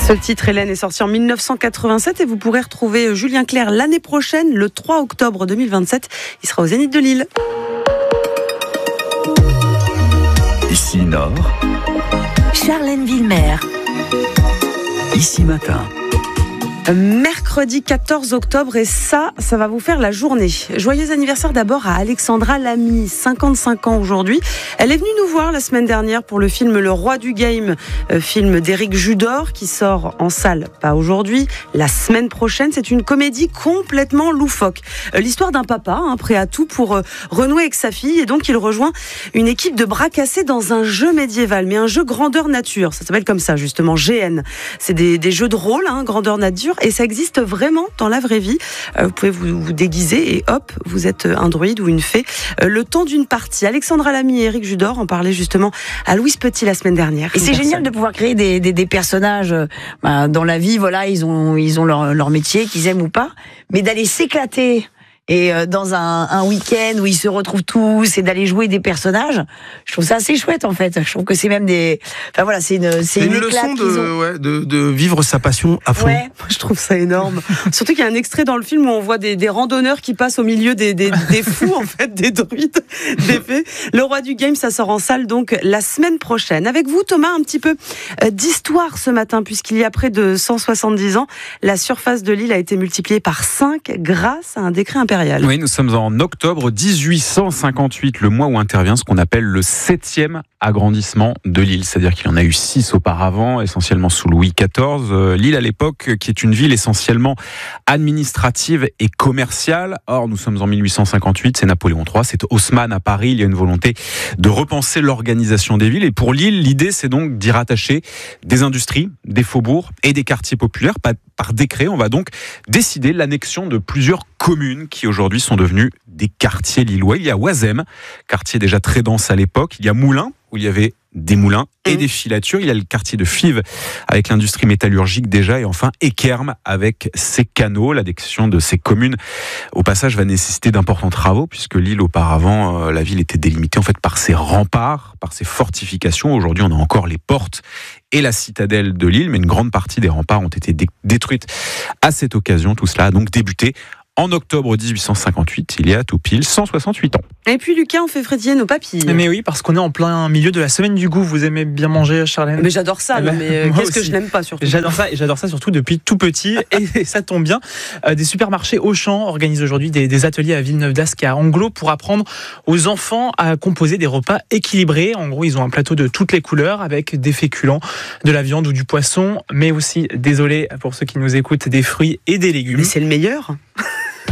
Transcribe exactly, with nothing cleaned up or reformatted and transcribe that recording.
Ce titre, Hélène, est sorti en mille neuf cent quatre-vingt-sept et vous pourrez retrouver Julien Clerc l'année prochaine, le trois octobre deux mille vingt-sept. Il sera au Zénith de Lille. Ici Nord, Charlène Villemer. Ici Matin. Mercredi quatorze octobre et ça, ça va vous faire la journée. Joyeux anniversaire d'abord à Alexandra Lamy, cinquante-cinq ans aujourd'hui. Elle est venue nous voir la semaine dernière pour le film Le Roi du Game, euh, film d'Éric Judor qui sort en salle, pas aujourd'hui, la semaine prochaine. C'est une comédie complètement loufoque. Euh, l'histoire d'un papa, hein, prêt à tout pour euh, renouer avec sa fille, et donc il rejoint une équipe de bras cassés dans un jeu médiéval, mais un jeu grandeur nature. Ça s'appelle comme ça justement, G N. C'est des, des jeux de rôle, hein, grandeur nature. Et ça existe vraiment dans la vraie vie. Euh, vous pouvez vous, vous déguiser et hop, vous êtes un druide ou une fée. Euh, le temps d'une partie. Alexandra Lamy et Éric Judor en parlaient justement à Louise Petit la semaine dernière. Et c'est Personne. génial de pouvoir créer des, des, des personnages euh, bah, dans la vie. Voilà, ils ont, ils ont leur, leur métier, qu'ils aiment ou pas, mais d'aller s'éclater. Et euh, dans un, un week-end où ils se retrouvent tous et d'aller jouer des personnages, je trouve ça assez chouette en fait. Je trouve que c'est même des, enfin voilà, c'est une, c'est, c'est une, une leçon éclate de, ont... ouais, de, de vivre sa passion à fond. Ouais. Je trouve ça énorme. Surtout qu'il y a un extrait dans le film où on voit des, des randonneurs qui passent au milieu des, des, des fous, en fait, des druides, des fées. Le Roi du Game, ça sort en salle donc la semaine prochaine. Avec vous, Thomas, un petit peu d'histoire ce matin, puisqu'il y a près de cent soixante-dix ans, la surface de l'île a été multipliée par cinq grâce à un décret impérial. Oui, nous sommes en octobre dix-huit cent cinquante-huit, le mois où intervient ce qu'on appelle le septième agrandissement de l'île. C'est-à-dire qu'il y en a eu six auparavant, essentiellement sous Louis quatorze. L'île à l'époque, qui est une ville essentiellement administrative et commerciale. Or, nous sommes en mille huit cent cinquante-huit, c'est Napoléon trois, c'est Haussmann à Paris. Il y a une volonté de repenser l'organisation des villes. Et pour l'île, l'idée, c'est donc d'y rattacher des industries, des faubourgs et des quartiers populaires. Par décret, on va donc décider l'annexion de plusieurs communes qui aujourd'hui sont devenues des quartiers lillois. Il y a Oisem, quartier déjà très dense à l'époque. Il y a Moulins, où il y avait des moulins et des filatures. Il y a le quartier de Fives avec l'industrie métallurgique déjà, et enfin Équermes avec ses canaux. L'addiction de ces communes, au passage, va nécessiter d'importants travaux puisque l'île auparavant, euh, la ville était délimitée en fait par ses remparts, par ses fortifications. Aujourd'hui, on a encore les portes et la citadelle de l'île, mais une grande partie des remparts ont été dé- détruites à cette occasion. Tout cela a donc débuté en octobre dix-huit cent cinquante-huit, il y a tout pile cent soixante-huit ans. Et puis Lucas, on fait frétiller nos papilles. Mais oui, parce qu'on est en plein milieu de la semaine du goût. Vous aimez bien manger, Charlène ? Mais j'adore ça, Eh non, ben, mais euh, moi qu'est-ce que aussi. je n'aime pas surtout. J'adore ça, et j'adore ça surtout depuis tout petit, et ça tombe bien. Euh, des supermarchés Auchan organisent aujourd'hui des, des ateliers à Villeneuve-d'Ascq et à Anglo pour apprendre aux enfants à composer des repas équilibrés. En gros, ils ont un plateau de toutes les couleurs avec des féculents, de la viande ou du poisson, mais aussi, désolé pour ceux qui nous écoutent, des fruits et des légumes. Mais c'est le meilleur.